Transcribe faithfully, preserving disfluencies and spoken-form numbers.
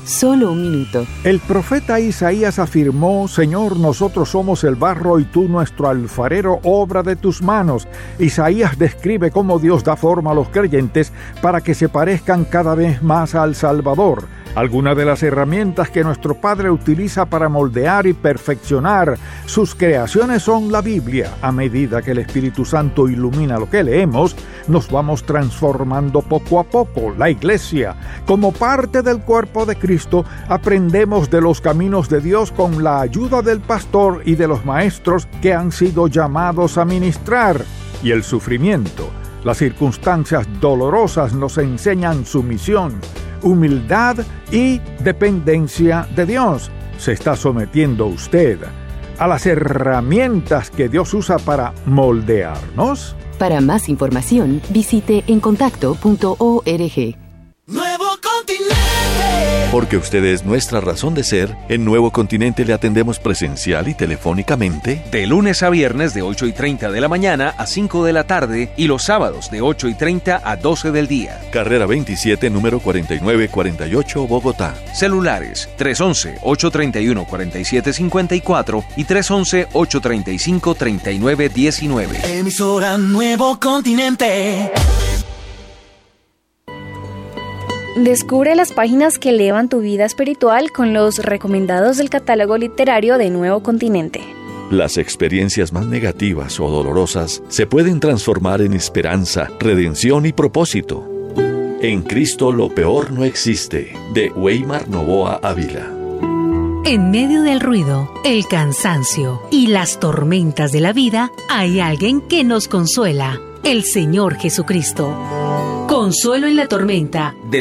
Solo un minuto. El profeta Isaías afirmó: Señor, nosotros somos el barro y tú nuestro alfarero, obra de tus manos. Isaías describe cómo Dios da forma a los creyentes para que se parezcan cada vez más al Salvador. Algunas de las herramientas que nuestro Padre utiliza para moldear y perfeccionar sus creaciones son la Biblia. A medida que el Espíritu Santo ilumina lo que leemos, nos vamos transformando poco a poco. La Iglesia, como parte del cuerpo de Cristo, aprendemos de los caminos de Dios con la ayuda del pastor y de los maestros que han sido llamados a ministrar. Y el sufrimiento, las circunstancias dolorosas nos enseñan sumisión, humildad y dependencia de Dios. ¿Se está sometiendo usted a las herramientas que Dios usa para moldearnos? Para más información, visite encontacto punto org. Nuevo Continente. Porque usted es nuestra razón de ser, en Nuevo Continente le atendemos presencial y telefónicamente de lunes a viernes de ocho y treinta de la mañana a cinco de la tarde y los sábados de ocho y treinta a doce del día. Carrera veintisiete, número cuarenta y nueve cuarenta y ocho, Bogotá. Celulares tres once, ocho treinta y uno, cuarenta y siete cincuenta y cuatro y tres once, ocho treinta y cinco, treinta y nueve diecinueve. Emisora Nuevo Continente. Descubre las páginas que elevan tu vida espiritual con los recomendados del catálogo literario de Nuevo Continente. Las experiencias más negativas o dolorosas se pueden transformar en esperanza, redención y propósito. En Cristo lo peor no existe, de Weimar Novoa Ávila. En medio del ruido, el cansancio y las tormentas de la vida, hay alguien que nos consuela, el Señor Jesucristo. Consuelo en la tormenta.